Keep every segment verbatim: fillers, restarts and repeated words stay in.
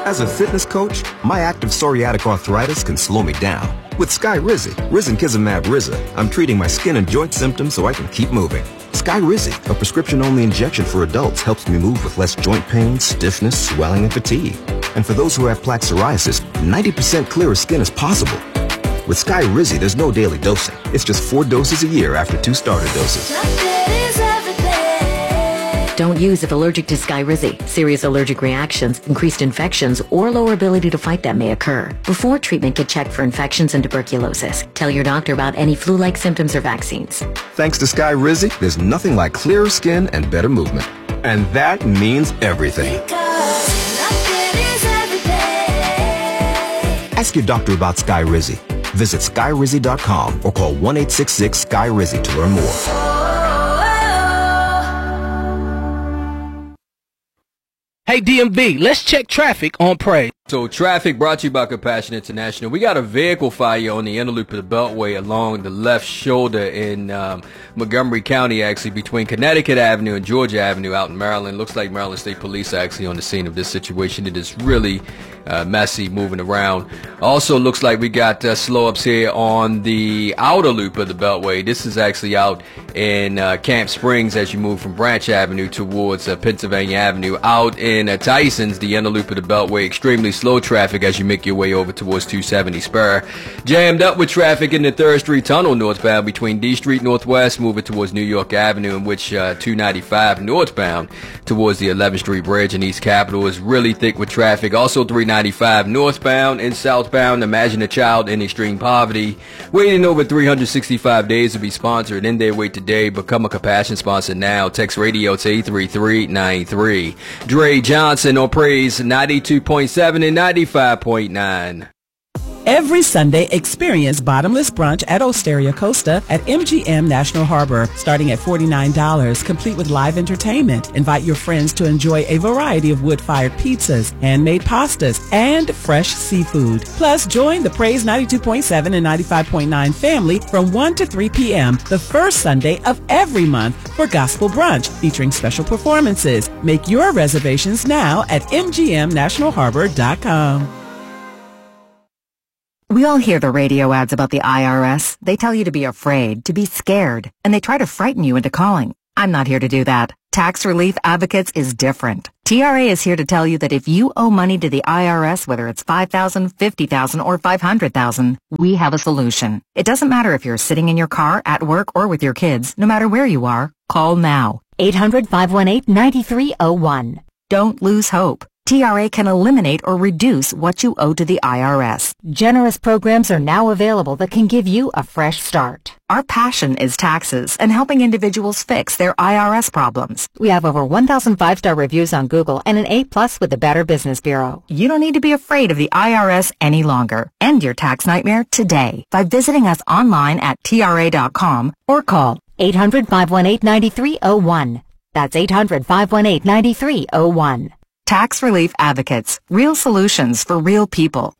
As a fitness coach, my active psoriatic arthritis can slow me down. With Skyrizi, Risankizumab Riza, I'm treating my skin and joint symptoms so I can keep moving. Skyrizi, a prescription-only injection for adults, helps me move with less joint pain, stiffness, swelling, and fatigue. And for those who have plaque psoriasis, ninety percent clearer skin is possible. With Skyrizi, there's no daily dosing. It's just four doses a year after two starter doses. Don't use if allergic to Skyrizi. Serious allergic reactions, increased infections, or lower ability to fight them may occur. Before treatment, get checked for infections and tuberculosis. Tell your doctor about any flu-like symptoms or vaccines. Thanks to Skyrizi, there's nothing like clearer skin and better movement. And that means everything. Ask your doctor about Skyrizi. Visit Skyrizi dot com or call one eight six six Sky Rizi to learn more. Hey, D M V, let's check traffic on Praise. So traffic brought to you by Compassion International. We got a vehicle fire on the inner loop of the Beltway along the left shoulder in um, Montgomery County, actually, between Connecticut Avenue and Georgia Avenue out in Maryland. Looks like Maryland State Police are actually on the scene of this situation. It is really uh, messy moving around. Also looks like we got uh, slow ups here on the outer loop of the Beltway. This is actually out in uh, Camp Springs as you move from Branch Avenue towards uh, Pennsylvania Avenue. Out in uh, Tyson's, the inner loop of the Beltway, extremely slow traffic as you make your way over towards two seventy Spur. Jammed up with traffic in the third Street Tunnel northbound between D Street Northwest, moving towards New York Avenue, in which uh, two ninety-five northbound towards the eleventh Street Bridge in East Capitol is really thick with traffic. Also three ninety-five northbound and southbound. Imagine a child in extreme poverty waiting over three hundred sixty-five days to be sponsored. In their wait today. Become a Compassion sponsor now. Text radio to eight three three nine three. Dre Johnson on Praise ninety-two point seven and ninety-five point nine. Every Sunday, experience bottomless brunch at Osteria Costa at M G M National Harbor, starting at forty-nine dollars, complete with live entertainment. Invite your friends to enjoy a variety of wood-fired pizzas, handmade pastas, and fresh seafood. Plus, join the Praise ninety-two point seven and ninety-five point nine family from one to three p.m. the first Sunday of every month for Gospel Brunch, featuring special performances. Make your reservations now at M G M national harbor dot com. We all hear the radio ads about the I R S. They tell you to be afraid, to be scared, and they try to frighten you into calling. I'm not here to do that. Tax Relief Advocates is different. T R A is here to tell you that if you owe money to the I R S, whether it's five thousand dollars, fifty thousand dollars, or five hundred thousand dollars, we have a solution. It doesn't matter if you're sitting in your car, at work, or with your kids. No matter where you are, call now. eight hundred, five one eight, nine three zero one. Don't lose hope. T R A can eliminate or reduce what you owe to the I R S. Generous programs are now available that can give you a fresh start. Our passion is taxes and helping individuals fix their I R S problems. We have over one thousand five-star reviews on Google and an A plus with the Better Business Bureau. You don't need to be afraid of the I R S any longer. End your tax nightmare today by visiting us online at T R A dot com or call eight hundred, five one eight, nine three zero one. That's eight hundred, five one eight, nine three zero one. Tax Relief Advocates. Real solutions for real people.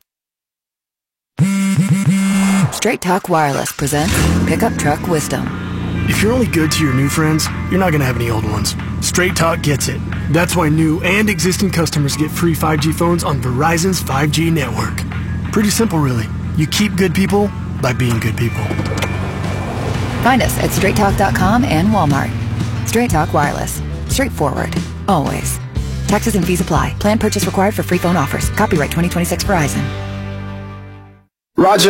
Straight Talk Wireless presents Pickup Truck Wisdom. If you're only good to your new friends, you're not going to have any old ones. Straight Talk gets it. That's why new and existing customers get free five G phones on Verizon's five G network. Pretty simple, really. You keep good people by being good people. Find us at straight talk dot com and Walmart. Straight Talk Wireless. Straightforward. Always. Taxes and fees apply. Plan purchase required for free phone offers. Copyright twenty twenty-six Verizon. Roger.